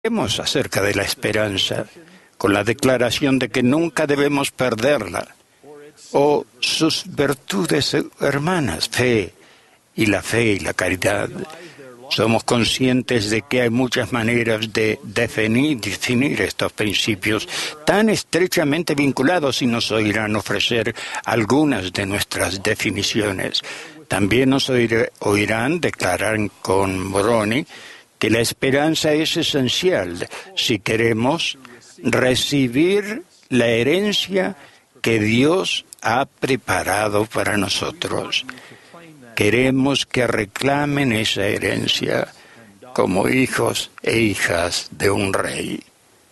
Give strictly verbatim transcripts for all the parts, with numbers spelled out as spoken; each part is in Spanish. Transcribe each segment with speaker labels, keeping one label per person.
Speaker 1: Hemos acerca de la esperanza, con la declaración de que nunca debemos perderla, o sus virtudes hermanas, fe y la fe y la caridad. Somos conscientes de que hay muchas maneras de definir, definir estos principios tan estrechamente vinculados y nos oirán ofrecer algunas de nuestras definiciones. También nos oiré, oirán declarar con Moroni que la esperanza es esencial si queremos recibir la herencia que Dios ha preparado para nosotros. Queremos que reclamen esa herencia como hijos e hijas de un rey.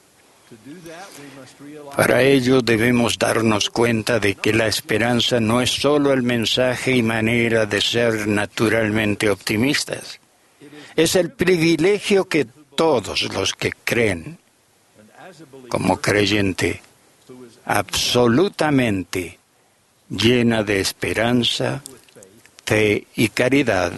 Speaker 1: Para ello debemos darnos cuenta de que la esperanza no es solo el mensaje y manera de ser naturalmente optimistas. Es el privilegio que todos los que creen como creyente absolutamente llena de esperanza, fe y caridad.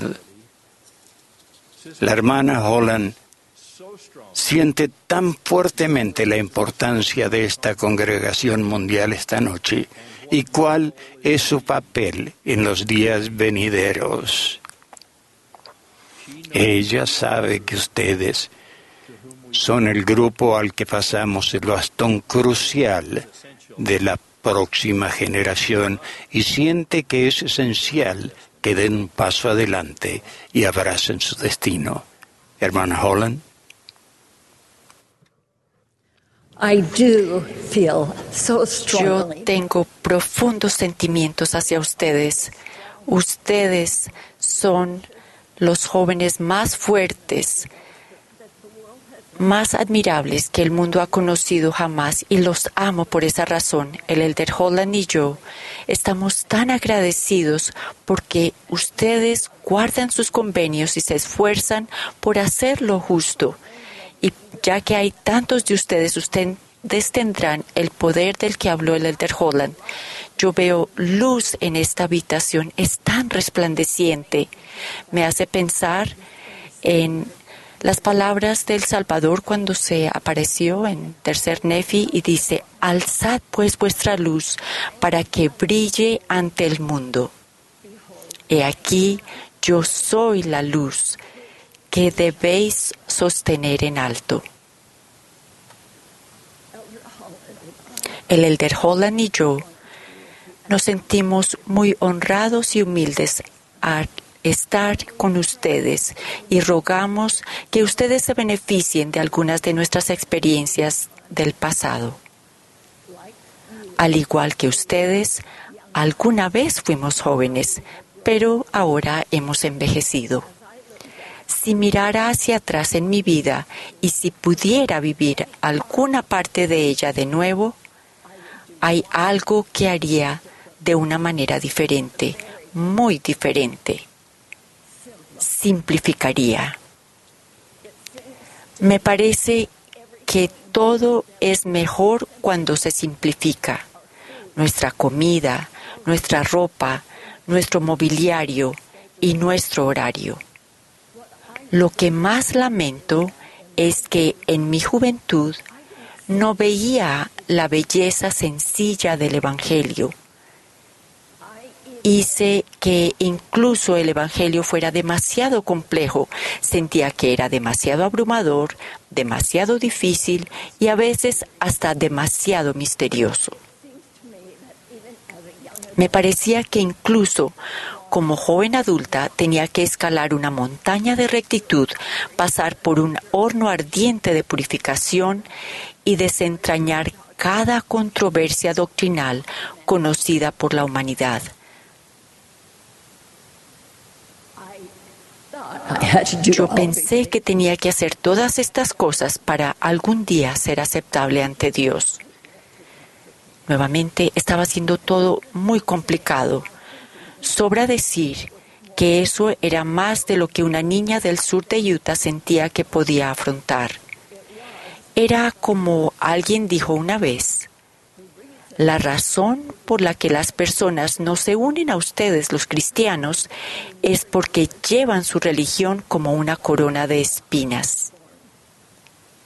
Speaker 1: La hermana Holland siente tan fuertemente la importancia de esta congregación mundial esta noche y cuál es su papel en los días venideros. Ella sabe que ustedes son el grupo al que pasamos el bastón crucial de la próxima generación y siente que es esencial que den un paso adelante y abracen su destino. Hermana Holland.
Speaker 2: I do feel so strongly.
Speaker 3: Yo tengo profundos sentimientos hacia ustedes. Ustedes son los jóvenes más fuertes, más admirables que el mundo ha conocido jamás, y los amo por esa razón. El Elder Holland y yo estamos tan agradecidos porque ustedes guardan sus convenios y se esfuerzan por hacer lo justo. Y ya que hay tantos de ustedes, ustedes tendrán el poder del que habló el Elder Holland. Yo veo luz en esta habitación, es tan resplandeciente. Me hace pensar en las palabras del Salvador cuando se apareció en Tercer Nefi y dice: alzad pues vuestra luz para que brille ante el mundo. He aquí, yo soy la luz que debéis sostener en alto. El Elder Holland y yo nos sentimos muy honrados y humildes al estar con ustedes y rogamos que ustedes se beneficien de algunas de nuestras experiencias del pasado. Al igual que ustedes, alguna vez fuimos jóvenes, pero ahora hemos envejecido. Si mirara hacia atrás en mi vida y si pudiera vivir alguna parte de ella de nuevo, hay algo que haría de una manera diferente, muy diferente. Simplificaría. Me parece que todo es mejor cuando se simplifica. Nuestra comida, nuestra ropa, nuestro mobiliario y nuestro horario. Lo que más lamento es que en mi juventud no veía la belleza sencilla del Evangelio. Hice que incluso el Evangelio fuera demasiado complejo. Sentía que era demasiado abrumador, demasiado difícil y a veces hasta demasiado misterioso. Me parecía que incluso como joven adulta tenía que escalar una montaña de rectitud, pasar por un horno ardiente de purificación y desentrañar cada controversia doctrinal conocida por la humanidad. Yo pensé que tenía que hacer todas estas cosas para algún día ser aceptable ante Dios. Nuevamente, estaba haciendo todo muy complicado. Sobra decir que eso era más de lo que una niña del sur de Utah sentía que podía afrontar. Era como alguien dijo una vez: la razón por la que las personas no se unen a ustedes, los cristianos, es porque llevan su religión como una corona de espinas.